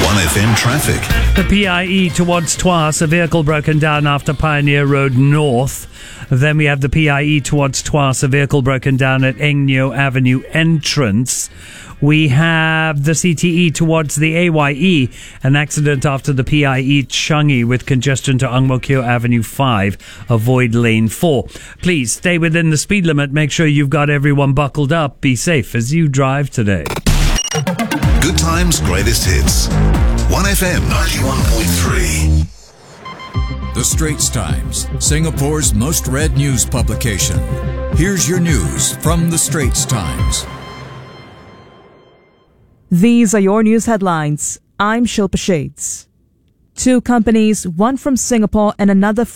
1FM traffic. The PIE towards Tuas, a vehicle broken down after Pioneer Road North. Then we have the PIE towards Tuas, a vehicle broken down at Engneo Avenue entrance. We have the CTE towards the AYE, an accident after the PIE Changi with congestion to Ang Mo Kio Avenue 5. Avoid lane 4. Please stay within the speed limit. Make sure you've got everyone buckled up. Be safe as you drive today. Good times, greatest hits. 1FM 91.3. The Straits Times, Singapore's most read news publication. Here's your news from The Straits Times. These are your news headlines. I'm Shilpa Shades. Two companies, one from Singapore and another